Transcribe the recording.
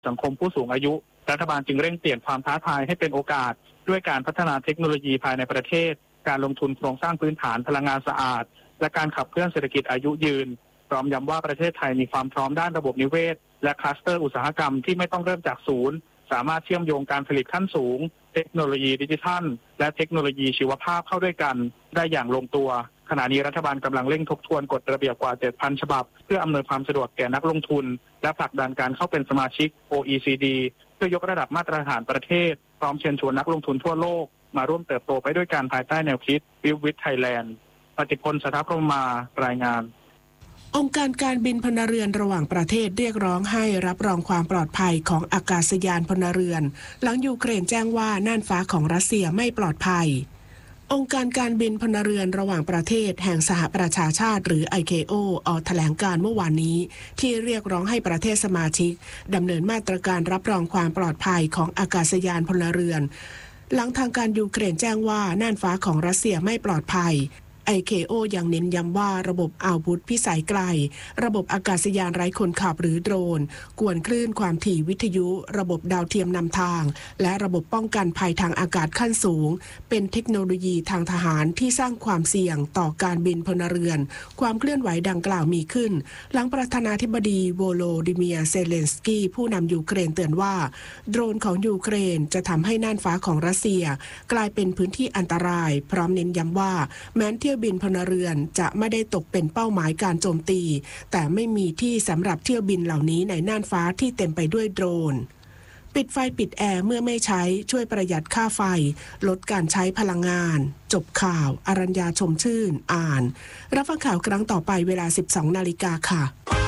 สังคมผู้สูงอายุรัฐบาลจึงเร่งเปลี่ยนความท้าทายให้เป็นโอกาสด้วยการพัฒนาเทคโนโลยีภายในประเทศการลงทุนโครงสร้างพื้นฐานพลังงานสะอาดและการขับเคลื่อนเศรษฐกิจอายุยืนพร้อมย้ำว่าประเทศไทยมีความพร้อมด้านระบบนิเวศและคลัสเตอร์อุตสาหกรรมที่ไม่ต้องเริ่มจากศูนย์สามารถเชื่อมโยงการผลิตขั้นสูงเทคโนโลยีดิจิทัลและเทคโนโลยีชีวภาพเข้าด้วยกันได้อย่างลงตัวขณะนี้รัฐบาลกำลังเร่งทบทวนกฎระเบียบกว่า 7,000 ฉบับเพื่ออำนวยความสะดวกแก่นักลงทุนและผลักดันการเข้าเป็นสมาชิก OECD เพื่อยกระดับมาตรฐานประเทศพร้อมเชิญชวนนักลงทุนทั่วโลกมาร่วมเติบโตไปด้วยกันภายใต้แนวคิด Build with Thailand ปฏิพล สถาพรหมารายงานองค์การการบินพลเรือนระหว่างประเทศเรียกร้องให้รับรองความปลอดภัยของอากาศยานพลเรือนหลังยูเครนแจ้งว่าน่านฟ้าของรัสเซียไม่ปลอดภัยองค์การการบินพลเรือนระหว่างประเทศแห่งสหประชาชาติหรือ ICAO ออกแถลงการเมื่อวานนี้ที่เรียกร้องให้ประเทศสมาชิกดำเนินมาตรการรับรองความปลอดภัยของอากาศยานพลเรือนหลังทางการยูเครนแจ้งว่าน่านฟ้าของรัสเซียไม่ปลอดภัยICAO ยังเน้นย้ำว่าระบบอาวุธพิสัยไกลระบบอากาศยานไร้คนขับหรือโดรนกวนคลื่นความถี่วิทยุระบบดาวเทียมนำทางและระบบป้องกันภัยทางอากาศขั้นสูงเป็นเทคโนโลยีทางทหารที่สร้างความเสี่ยงต่อการบินพลเรือนความเคลื่อนไหวดังกล่าวมีขึ้นหลังประธานาธิบดีโวโลดิเมียร์เซเลนสกี้ผู้นำยูเครนเตือนว่าโดรนของยูเครนจะทำให้น่านฟ้าของรัสเซียกลายเป็นพื้นที่อันตรายพร้อมเน้นย้ำว่าแม้เที่ยวบินพลเรือนจะไม่ได้ตกเป็นเป้าหมายการโจมตีแต่ไม่มีที่สำหรับเที่ยวบินเหล่านี้ในน่านฟ้าที่เต็มไปด้วยโดรนปิดไฟปิดแอร์เมื่อไม่ใช้ช่วยประหยัดค่าไฟลดการใช้พลังงานจบข่าวอรัญญาชมชื่นอ่านรับฟังข่าวครั้งต่อไปเวลา 12 นาฬิกาค่ะ